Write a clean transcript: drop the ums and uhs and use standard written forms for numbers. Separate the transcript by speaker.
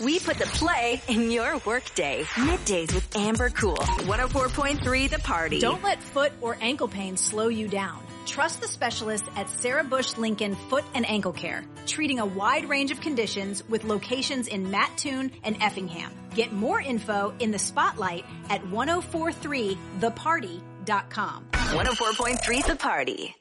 Speaker 1: We put the play in your workday. Middays with Amber Cool. 104.3 The Party.
Speaker 2: Don't let foot or ankle pain slow you down. Trust the specialists at Sarah Bush Lincoln Foot and Ankle Care, treating a wide range of conditions with locations in Mattoon and Effingham. Get more info in the spotlight at 1043theparty.com.
Speaker 1: 104.3 The Party.